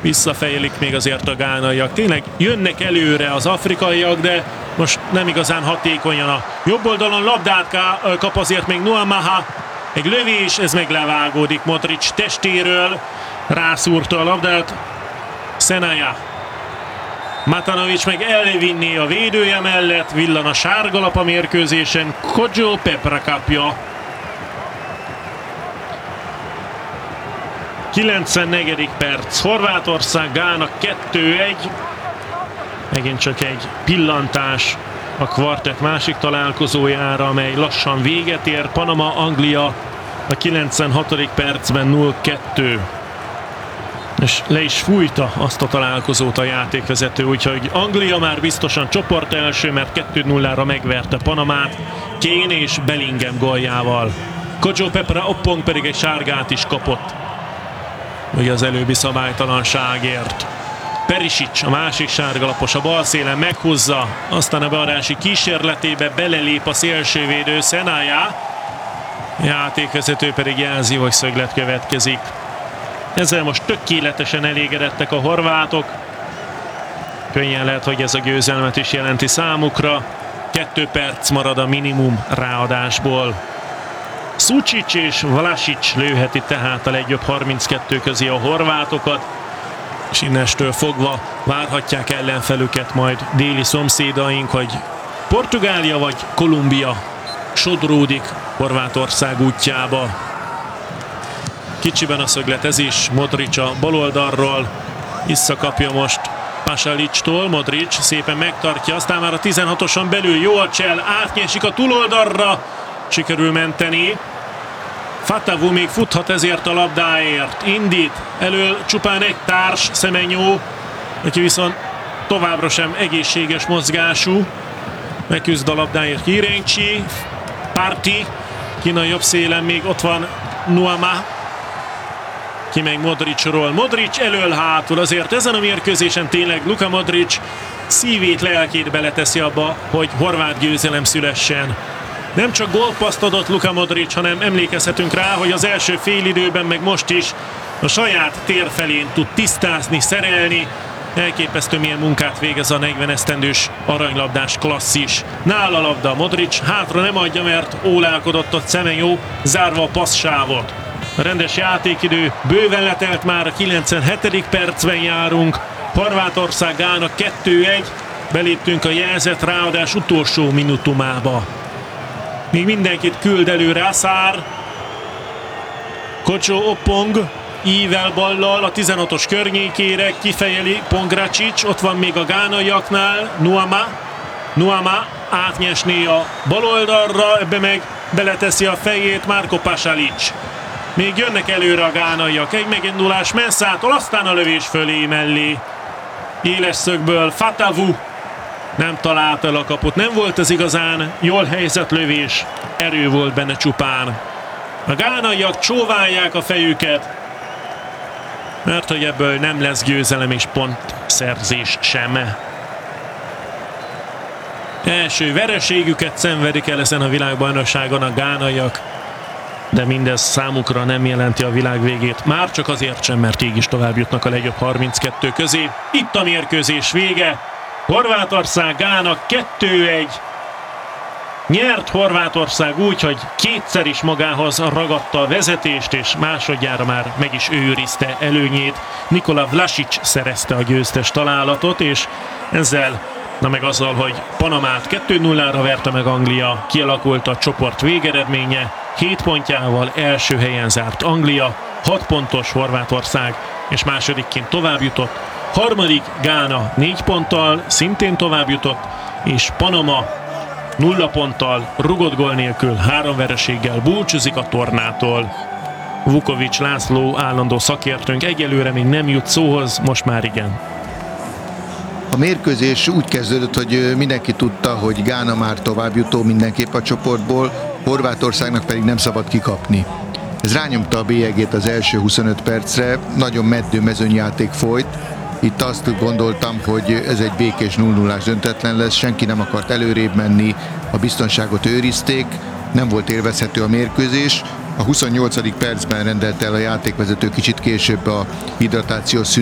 Visszafejlik még azért a gánaiak. Tényleg jönnek előre az afrikaiak, de most nem igazán hatékonyan. A jobb oldalon labdát kap azért még Nuamaha. Egy lövés, ez meg levágódik Modric testéről. Rászúrta a labdát Szenaja. Matanovic meg elvinné a védője mellett. Villan a sárgalap a mérkőzésen. Kojo Pepra kapja. 94. perc. Horvátország, Gána 2-1. Megint csak egy pillantás a kvartett másik találkozójára, amely lassan véget ér. Panama, Anglia a 96. percben 0-2. És le is fújta azt a találkozót a játékvezető, úgyhogy Anglia már biztosan csoport első, mert 2-0-ra megverte Panamát Kane és Bellingham góljával. Kojo Pepra Oppong pedig egy sárgát is kapott, ugye az előbbi szabálytalanságért. Perisic, a másik sárgalapos, a bal szélen meghúzza, aztán a beadási kísérletébe belelép a szélsővédő Szenaja. Játékvezető pedig jelzi, hogy szöglet következik. Ezzel most tökéletesen elégedettek a horvátok. Könnyen lehet, hogy ez a győzelmet is jelenti számukra. 2 perc marad a minimum ráadásból. Sučić és Vlasić lőheti tehát a legjobb 32 közé a horvátokat, és innestől fogva várhatják ellenfelüket majd déli szomszédaink, hogy Portugália vagy Kolumbia sodródik Horvátország útjába. Kicsiben a szöglet ez is, Modric a baloldalról, visszakapja most Pasalictól, Modric szépen megtartja, aztán már a 16-oson belül jó a csel, átnyesik a túloldalra, sikerül menteni. Fatavu még futhat ezért a labdáért, indít, elől csupán egy társ, Semenyo, aki viszont továbbra sem egészséges mozgású, megküzd a labdáért Jirenci, Parti, Kína jobb szélen még ott van Nuama, ki meg Modricról. Modric elől hátul, azért ezen a mérkőzésen tényleg Luka Modric szívét, lelkét beleteszi abba, hogy horvát győzelem szülessen. Nem csak gólpasszt adott Luka Modric, hanem emlékezhetünk rá, hogy az első félidőben, meg most is a saját tér felén tud tisztázni, szerelni. Elképesztő milyen munkát végez a 40 esztendős aranylabdás klasszis. Nála labda, Modric hátra nem adja, mert ólálkodott ott Semenyo, zárva a passzsávot. A rendes játékidő bőven letelt, már a 97. percben járunk. Horvátország, Gána 2-1. Beléptünk a jelzett ráadás utolsó minutumába. Még mindenkit küld előre Asár. Kojo Oppong ível ballal a 16-os környékére, kifejeli Pongracic, ott van még a gánaiaknál Nuama átnyesné a baloldalra, ebbe meg beleteszi a fejét Marco Pasalic. Még jönnek előre a gánaiak, egy megindulás Mensától, aztán a lövés fölé mellé. Éles szögből Fatavu nem talált el a kaput, nem volt ez igazán jól helyezett lövés, erő volt benne csupán. A gánaiak csóválják a fejüket, mert hogy ebből nem lesz győzelem és pontszerzés sem. Első vereségüket szenvedik el ezen a világbajnokságon a gánaiak, de mindez számukra nem jelenti a világ végét. Már csak azért sem, mert így is tovább jutnak a legjobb 32 közé. Itt a mérkőzés vége. Horvátország, Gána 2-1. Nyert Horvátország úgy, hogy kétszer is magához ragadta a vezetést, és másodjára már meg is őrizte előnyét. Nikola Vlasić szerezte a győztes találatot, és ezzel, na meg azzal, hogy Panamát 2-0-ra verte meg Anglia, kialakult a csoport végeredménye. 7 pontjával első helyen zárt Anglia, 6 pontos Horvátország, és másodikként tovább jutott. Harmadik Gána 4 ponttal, szintén tovább jutott, és Panama 0 ponttal, rugott gól nélkül, 3 vereséggel búcsúzik a tornától. Vukovics László állandó szakértőnk egyelőre még nem jut szóhoz, most már igen. A mérkőzés úgy kezdődött, hogy mindenki tudta, hogy Gána már továbbjutó mindenképp a csoportból, Horvátországnak pedig nem szabad kikapni. Ez rányomta a bélyegét az első 25 percre, nagyon meddő mezőnyjáték folyt. Itt azt gondoltam, hogy ez egy békés 0-0-ás döntetlen lesz, senki nem akart előrébb menni, a biztonságot őrizték, nem volt élvezhető a mérkőzés. A 28. percben rendelt el a játékvezető kicsit később a hidratációs szünetet.